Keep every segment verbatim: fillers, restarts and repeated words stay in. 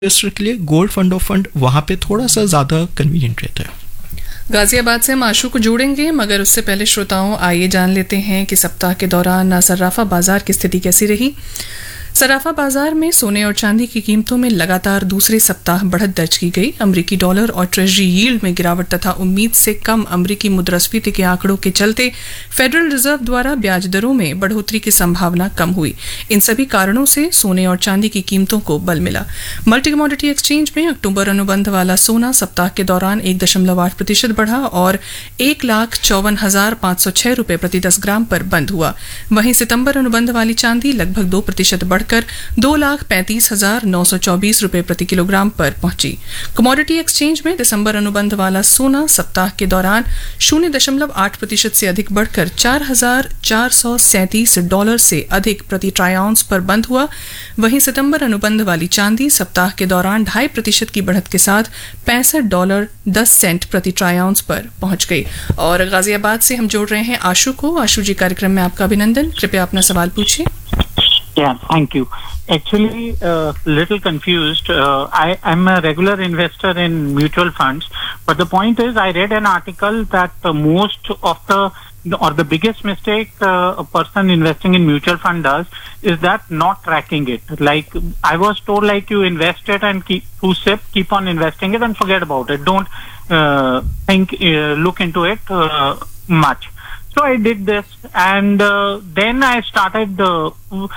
Investor के लिए gold fund of fund वहाँ पे थोड़ा सा ज़्यादा कन्वीनियंट रहता है। गाजियाबाद से हम आशु को जोड़ेंगे, मगर उससे पहले श्रोताओं आइए जान लेते हैं कि सप्ताह के दौरान सर्राफा बाजार की स्थिति कैसी रही। सर्राफा बाजार में सोने और चांदी की कीमतों में लगातार दूसरे सप्ताह बढ़त दर्ज की गई। अमरीकी डॉलर और ट्रेजरी यील्ड में गिरावट तथा उम्मीद से कम अमरीकी मुद्रास्फीति के आंकड़ों के चलते फेडरल रिजर्व द्वारा ब्याज दरों में बढ़ोतरी की संभावना कम हुई। इन सभी कारणों से सोने और चांदी की कीमतों को बल मिला। मल्टी कमोडिटी एक्सचेंज में अक्टूबर अनुबंध वाला सोना सप्ताह के दौरान एक दशमलव आठ प्रतिशत बढ़ा और एक लाख चौवन हजार पांच सौ छह रुपए प्रति दस ग्राम पर बंद हुआ। वहीं सितंबर अनुबंध वाली चांदी लगभग दो प्रतिशत बढ़कर दो लाख पैंतीस हजार नौ सौ चौबीस रुपए प्रति किलोग्राम पर पहुंची। कमोडिटी एक्सचेंज में दिसंबर अनुबंध वाला सोना सप्ताह के दौरान शून्य दशमलव आठ प्रतिशत से अधिक बढ़कर चार हजार चार सौ सैंतीस डॉलर से अधिक प्रति ट्राई आउंस पर बंद हुआ। वहीं सितंबर अनुबंध वाली चांदी सप्ताह के दौरान ढाई प्रतिशत की बढ़त के साथ पैंसठ डॉलर दस सेंट प्रति ट्राई आउंस पर पहुंच गई। और गाजियाबाद से हम जोड़ रहे हैं आशु को। आशु जी, कार्यक्रम में आपका अभिनंदन। कृपया अपना सवाल पूछिए। Yeah, thank you. Actually, uh, little confused. Uh, I am a regular investor in mutual funds, but the point is, I read an article that uh, most of the or the biggest mistake uh, a person investing in mutual fund does is that not tracking it. Like I was told, like you invest it and keep to sip, keep on investing it and forget about it. Don't uh, think, uh, look into it uh, much. So I did this, and uh, then I started, uh,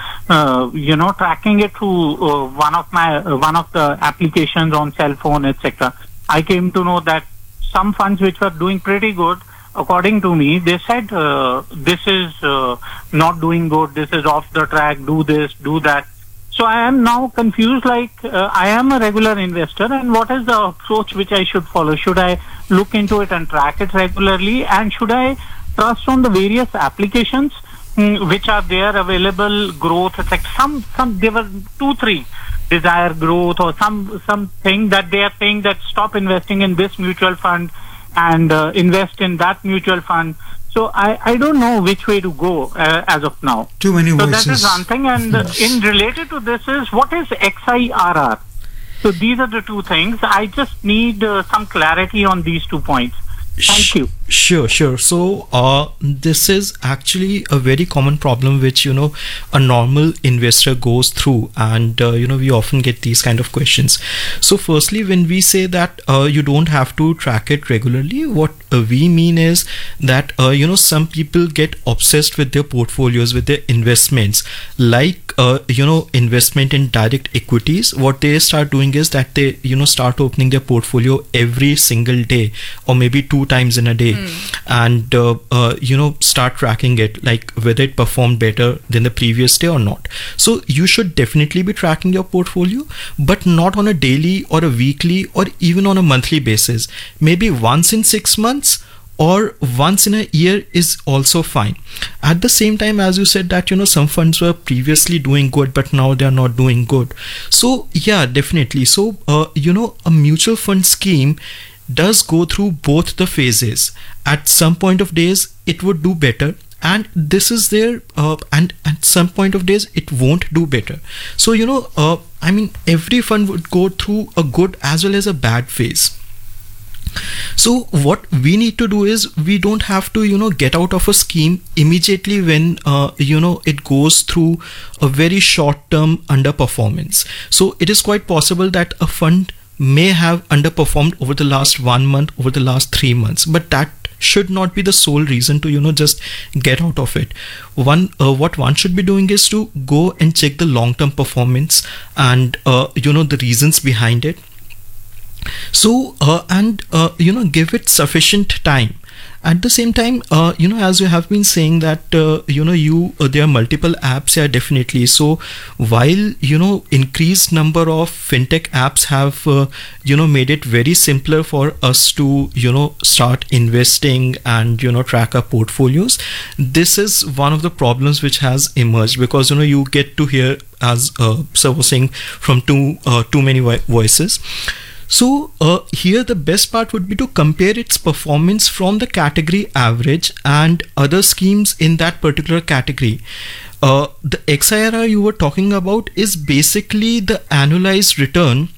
uh, you know, tracking it through uh, one of my uh, one of the applications on cell phone, et cetera. I came to know that some funds which were doing pretty good, according to me, they said uh, this is uh, not doing good. This is off the track. Do this, do that. So I am now confused. Like uh, I am a regular investor, and what is the approach which I should follow? Should I look into it and track it regularly, and should I trust on the various applications mm, which are there available, growth, et cetera. Some, some, there were two, three, desire growth or some, something that they are saying that stop investing in this mutual fund and uh, invest in that mutual fund. So I, I don't know which way to go uh, as of now. Too many so voices. That is one thing. And uh, in related to this is, what is X I R R? So these are the two things. I just need uh, some clarity on these two points. Thank you. Sure, sure. So, uh, this is actually a very common problem which, you know, a normal investor goes through, and, uh, you know, we often get these kind of questions. So, firstly, when we say that uh, you don't have to track it regularly, what uh, we mean is that, uh, you know, some people get obsessed with their portfolios, with their investments, like, uh, you know, investment in direct equities. What they start doing is that they, you know, start opening their portfolio every single day or maybe two times in a day. Mm. And uh, uh, you know, start tracking it, like whether it performed better than the previous day or not. So you should definitely be tracking your portfolio, but not on a daily or a weekly or even on a monthly basis. Maybe once in six months or once in a year is also fine. At the same time, as you said that, you know, some funds were previously doing good but now they are not doing good. So yeah, definitely. So uh, you know, a mutual fund scheme does go through both the phases. At some point of days it would do better, and this is there, uh, and at some point of days it won't do better. So you know, uh, I mean, every fund would go through a good as well as a bad phase. So what we need to do is, we don't have to, you know, get out of a scheme immediately when uh, you know, it goes through a very short term underperformance. So it is quite possible that a fund may have underperformed over the last one month, over the last three months, but that should not be the sole reason to, you know, just get out of it. One, uh, what one should be doing is to go and check the long-term performance and, uh, you know, the reasons behind it. So, uh, and, uh, you know, give it sufficient time. At the same time, uh, you know, as you have been saying that, uh, you know, you uh, there are multiple apps here, definitely. So while, you know, increased number of fintech apps have, uh, you know, made it very simpler for us to, you know, start investing and, you know, track our portfolios, this is one of the problems which has emerged, because, you know, you get to hear, as uh, sir was saying, from too, uh, too many voices. So uh, here the best part would be to compare its performance from the category average and other schemes in that particular category. Uh, the X I R R you were talking about is basically the annualized return